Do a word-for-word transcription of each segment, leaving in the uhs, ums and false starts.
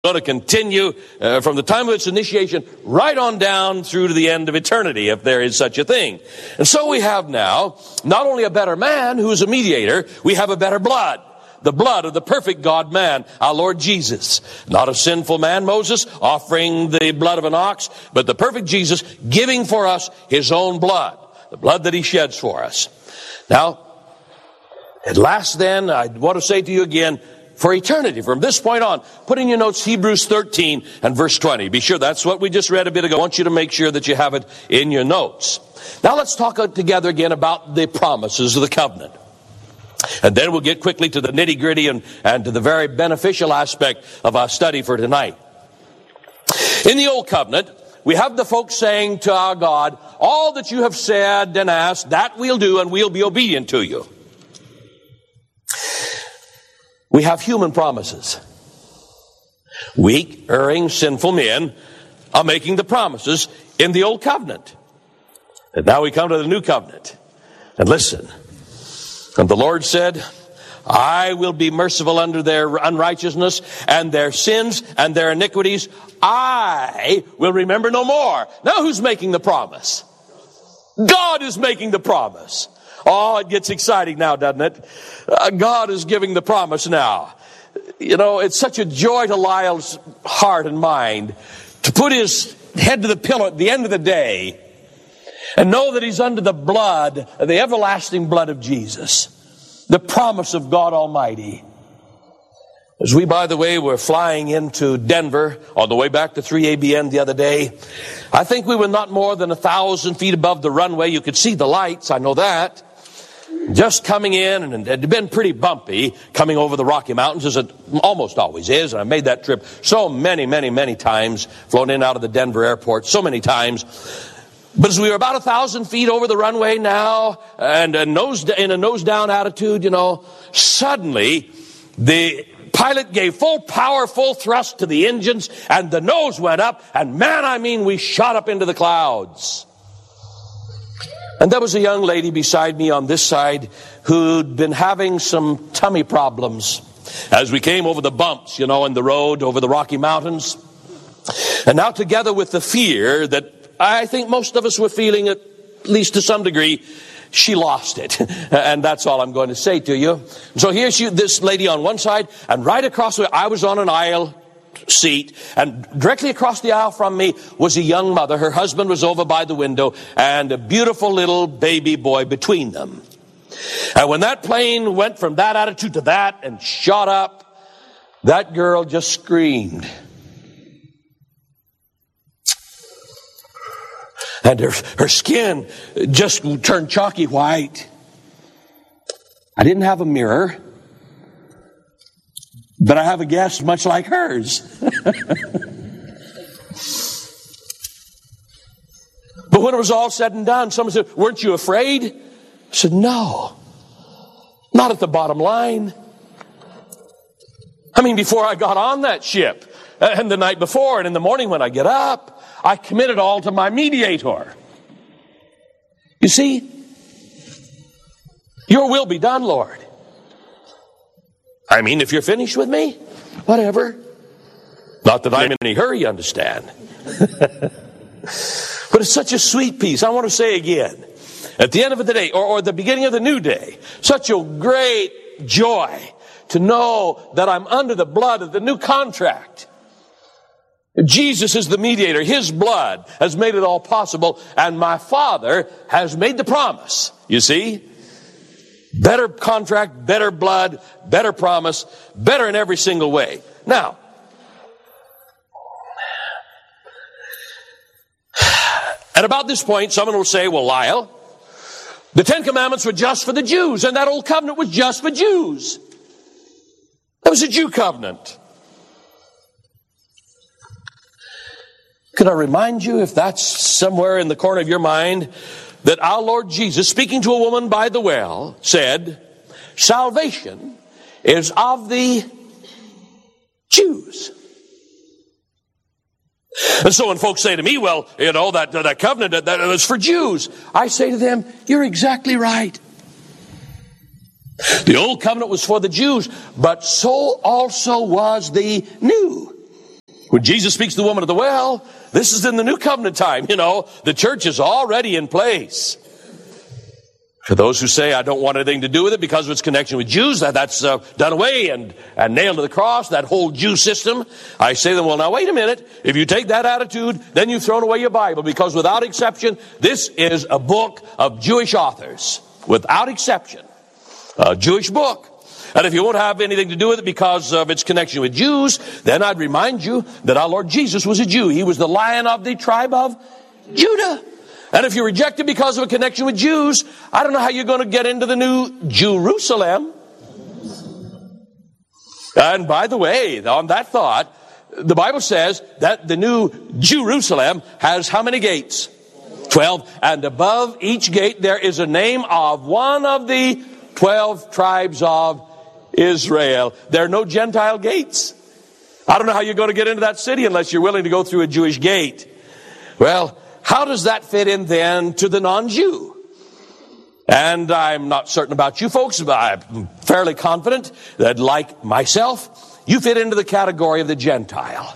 going to continue uh, from the time of its initiation right on down through to the end of eternity, if there is such a thing. And so we have now not only a better man who's a mediator, we have a better blood. The blood of the perfect God-man, our Lord Jesus. Not a sinful man, Moses, offering the blood of an ox, but the perfect Jesus giving for us his own blood. The blood that he sheds for us. Now, at last then, I want to say to you again, for eternity, from this point on, put in your notes Hebrews thirteen and verse twenty. Be sure that's what we just read a bit ago. I want you to make sure that you have it in your notes. Now let's talk together again about the promises of the covenant. And then we'll get quickly to the nitty-gritty and, and to the very beneficial aspect of our study for tonight. In the Old Covenant, we have the folks saying to our God, all that you have said and asked, that we'll do and we'll be obedient to you. We have human promises. Weak, erring, sinful men are making the promises in the Old Covenant. And now we come to the New Covenant. And listen. And the Lord said, I will be merciful unto their unrighteousness and their sins and their iniquities. I will remember no more. Now who's making the promise? God is making the promise. Oh, it gets exciting now, doesn't it? Uh, God is giving the promise now. You know, it's such a joy to Lyle's heart and mind to put his head to the pillow at the end of the day and know that he's under the blood, the everlasting blood of Jesus, the promise of God Almighty. As we, by the way, were flying into Denver on the way back to three A B N the other day, I think we were not more than a thousand feet above the runway. You could see the lights, I know that. Just coming in, and it had been pretty bumpy coming over the Rocky Mountains, as it almost always is. And I made that trip so many, many, many times, flown in and out of the Denver airport so many times. But as we were about a thousand feet over the runway now, and a nose, in a nose-down attitude, you know, suddenly the pilot gave full power, full thrust to the engines, and the nose went up, and man, I mean, we shot up into the clouds. And there was a young lady beside me on this side who'd been having some tummy problems as we came over the bumps, you know, in the road over the Rocky Mountains. And now together with the fear that I think most of us were feeling, at least to some degree, she lost it. And that's all I'm going to say to you. So here's you, this lady on one side, and right across the way, I was on an aisle seat, and directly across the aisle from me was a young mother. Her husband was over by the window, and a beautiful little baby boy between them. And when that plane went from that attitude to that and shot up, that girl just screamed. And her, her skin just turned chalky white. I didn't have a mirror, but I have a guess much like hers. But when it was all said and done, someone said, weren't you afraid? I said, no, not at the bottom line. I mean, before I got on that ship, and the night before, and in the morning when I get up, I committed all to my mediator. You see, your will be done, Lord. I mean, if you're finished with me, whatever. Not that I'm in any hurry, understand. But it's such a sweet peace. I want to say again, at the end of the day, or, or the beginning of the new day, such a great joy to know that I'm under the blood of the new contract. Jesus is the mediator. His blood has made it all possible, and my Father has made the promise. You see? Better contract, better blood, better promise, better in every single way. Now, at about this point, someone will say, well, Lyle, the Ten Commandments were just for the Jews, and that old covenant was just for Jews. That was a Jew covenant. Could I remind you, if that's somewhere in the corner of your mind, that our Lord Jesus, speaking to a woman by the well, said, salvation is of the Jews. And so when folks say to me, well, you know, that, that covenant, that, that was for Jews, I say to them, you're exactly right. The old covenant was for the Jews, but so also was the new When Jesus speaks to the woman at the well, this is in the new covenant time. You know, the church is already in place. For those who say, I don't want anything to do with it because of its connection with Jews, that, that's uh, done away and, and nailed to the cross, that whole Jew system. I say to them, well, now wait a minute. If you take that attitude, then you've thrown away your Bible, because without exception, this is a book of Jewish authors. Without exception. A Jewish book. And if you won't have anything to do with it because of its connection with Jews, then I'd remind you that our Lord Jesus was a Jew. He was the Lion of the tribe of Judah. And if you reject it because of a connection with Jews, I don't know how you're going to get into the new Jerusalem. And by the way, on that thought, the Bible says that the new Jerusalem has how many gates? Twelve. And above each gate there is a name of one of the twelve tribes of Israel. There are no Gentile gates. I don't know how you're going to get into that city unless you're willing to go through a Jewish gate. Well, how does that fit in then to the non-Jew? And I'm not certain about you folks, but I'm fairly confident that, like myself, you fit into the category of the Gentile.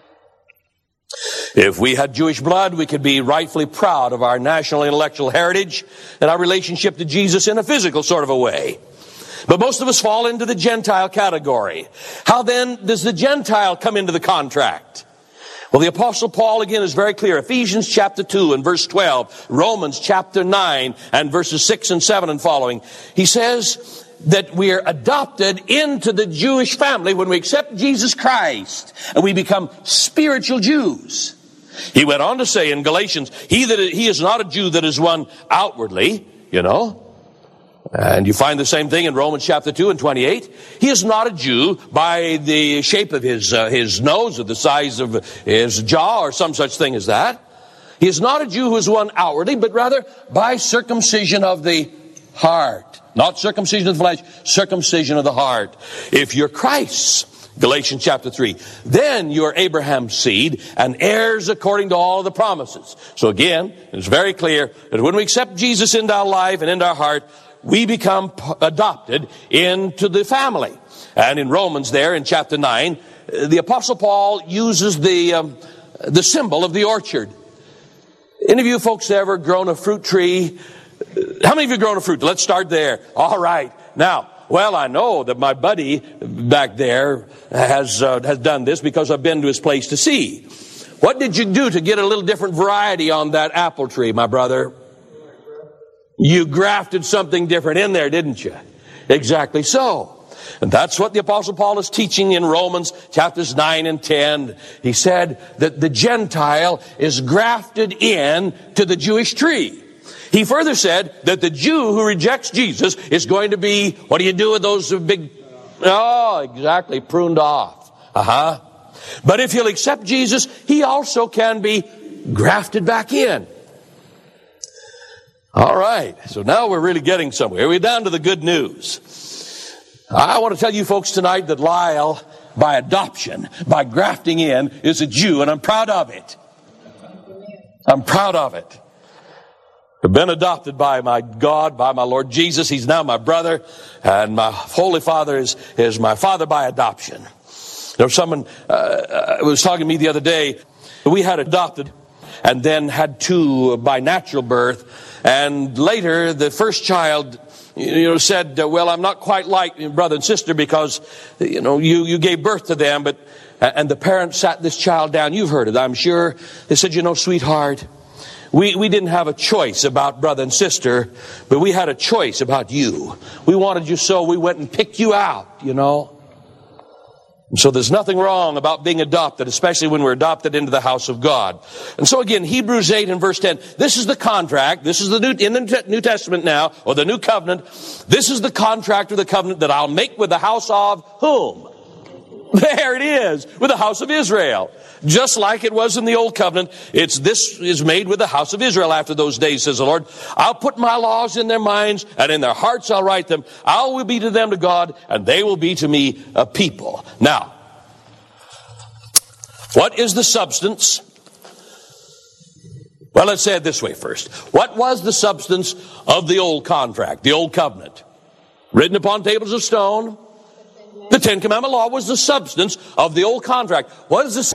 If we had Jewish blood, we could be rightfully proud of our national intellectual heritage and our relationship to Jesus in a physical sort of a way. But most of us fall into the Gentile category. How then does the Gentile come into the contract? Well, the Apostle Paul again is very clear. Ephesians chapter two and verse twelve, Romans chapter nine and verses six and seven and following. He says that we are adopted into the Jewish family when we accept Jesus Christ and we become spiritual Jews. He went on to say in Galatians, he that he is not a Jew that is one outwardly, you know. And you find the same thing in Romans chapter two and twenty-eight. He is not a Jew by the shape of his uh, his nose or the size of his jaw or some such thing as that. He is not a Jew who is one outwardly, but rather by circumcision of the heart. Not circumcision of the flesh, circumcision of the heart. If you're Christ's, Galatians chapter three, then you're Abraham's seed and heirs according to all of the promises. So again, it's very clear that when we accept Jesus into our life and into our heart, we become adopted into the family. And in Romans there in chapter nine, the Apostle Paul uses the um, the symbol of the orchard. Any of you folks ever grown a fruit tree? How many of you grown a fruit? Let's start there. All right. Now, well, I know that my buddy back there has uh, has done this because I've been to his place to see. What did you do to get a little different variety on that apple tree, my brother? You grafted something different in there, didn't you? Exactly so. And that's what the Apostle Paul is teaching in Romans chapters nine and ten. He said that the Gentile is grafted in to the Jewish tree. He further said that the Jew who rejects Jesus is going to be, what do you do with those big, oh, exactly, pruned off. Uh-huh. But if he'll accept Jesus, he also can be grafted back in. All right, so now we're really getting somewhere. We're down to the good news. I want to tell you folks tonight that Lyle, by adoption, by grafting in, is a Jew, and I'm proud of it. I'm proud of it. I've been adopted by my God, by my Lord Jesus. He's now my brother, and my Holy Father is, is my father by adoption. There was someone uh, was talking to me the other day. We had adopted and then had two by natural birth. And later, the first child, you know, said, well, I'm not quite like your brother and sister because, you know, you, you gave birth to them. But, and the parents sat this child down. You've heard it, I'm sure. They said, you know, sweetheart, we, we didn't have a choice about brother and sister, but we had a choice about you. We wanted you so we went and picked you out, you know. And so there's nothing wrong about being adopted, especially when we're adopted into the house of God. And so again, Hebrews eight and verse ten, this is the contract. This is the new, in the New Testament now, or the new covenant. This is the contract or the covenant that I'll make with the house of whom? There it is, with the house of Israel. Just like it was in the old covenant, it's this is made with the house of Israel after those days, says the Lord. I'll put my laws in their minds, and in their hearts I'll write them. I will be to them to God, and they will be to me a people. Now, what is the substance? Well, let's say it this way first. What was the substance of the old contract, the old covenant? Written upon tables of stone. The Ten Commandment law was the substance of the old contract. What is the